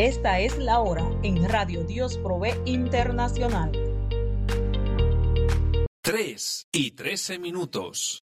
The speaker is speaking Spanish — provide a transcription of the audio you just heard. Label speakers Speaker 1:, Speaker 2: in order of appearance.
Speaker 1: Esta es la hora en Radio Dios Provee Internacional.
Speaker 2: 3:13.